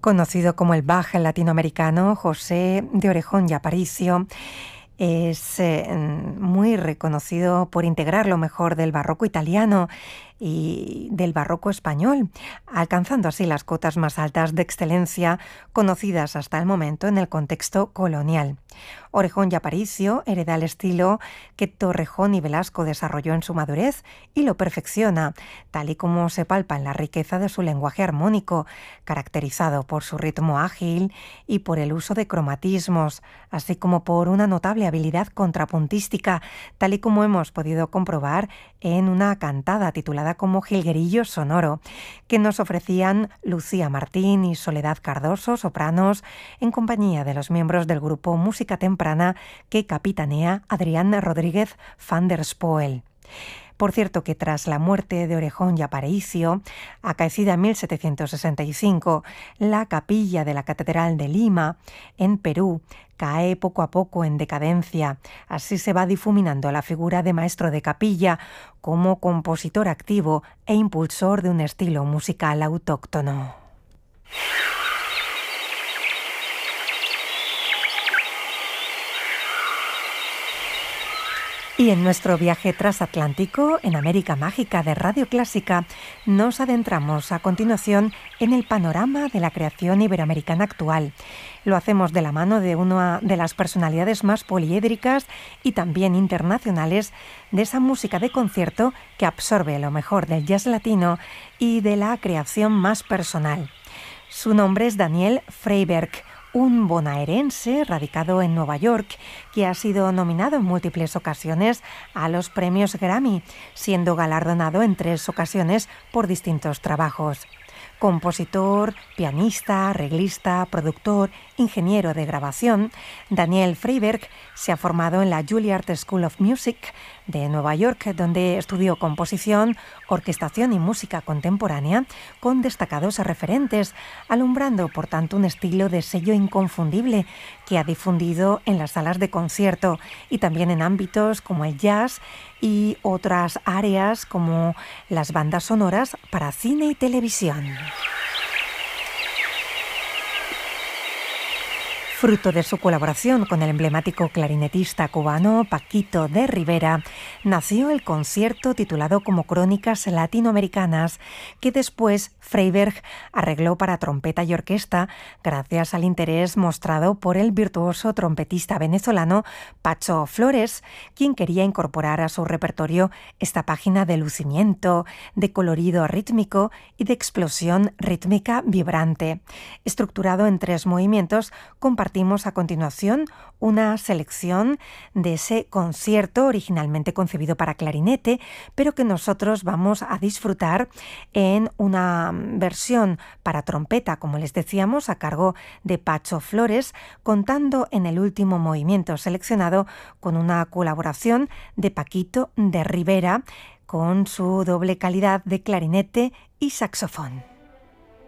Conocido como el Bach latinoamericano, José de Orejón y Aparicio es muy reconocido por integrar lo mejor del barroco italiano y del barroco español, alcanzando así las cotas más altas de excelencia conocidas hasta el momento en el contexto colonial. Orejón y Aparicio hereda el estilo que Torrejón y Velasco desarrolló en su madurez y lo perfecciona, tal y como se palpa en la riqueza de su lenguaje armónico, caracterizado por su ritmo ágil y por el uso de cromatismos, así como por una notable habilidad contrapuntística, tal y como hemos podido comprobar en una cantada titulada como Jilguerillo Sonoro, que nos ofrecían Lucía Martín y Soledad Cardoso, sopranos, en compañía de los miembros del grupo Música Temprana que capitanea Adrián Rodríguez van der Spoel. Por cierto que tras la muerte de Orejón y Aparicio, acaecida en 1765, la capilla de la Catedral de Lima, en Perú, cae poco a poco en decadencia. Así se va difuminando la figura de maestro de capilla como compositor activo e impulsor de un estilo musical autóctono. Y en nuestro viaje transatlántico en América Mágica de Radio Clásica nos adentramos a continuación en el panorama de la creación iberoamericana actual. Lo hacemos de la mano de una de las personalidades más poliédricas y también internacionales de esa música de concierto que absorbe lo mejor del jazz latino y de la creación más personal. Su nombre es Daniel Freiberg, un bonaerense radicado en Nueva York que ha sido nominado en múltiples ocasiones a los premios Grammy, siendo galardonado en 3 ocasiones por distintos trabajos. Compositor, pianista, arreglista, productor, ingeniero de grabación, Daniel Freiberg se ha formado en la Juilliard School of Music de Nueva York, donde estudió composición, orquestación y música contemporánea con destacados referentes, alumbrando por tanto un estilo de sello inconfundible que ha difundido en las salas de concierto y también en ámbitos como el jazz y otras áreas como las bandas sonoras para cine y televisión. Fruto de su colaboración con el emblemático clarinetista cubano Paquito de Rivera, nació el concierto titulado como Crónicas Latinoamericanas, que después Freiberg arregló para trompeta y orquesta gracias al interés mostrado por el virtuoso trompetista venezolano Pacho Flores, quien quería incorporar a su repertorio esta página de lucimiento, de colorido rítmico y de explosión rítmica vibrante. Estructurado en 3 movimientos, compartimos a continuación una selección de ese concierto originalmente concebido para clarinete, pero que nosotros vamos a disfrutar en una versión para trompeta, como les decíamos, a cargo de Pacho Flores, contando en el último movimiento seleccionado con una colaboración de Paquito de Rivera, con su doble calidad de clarinete y saxofón.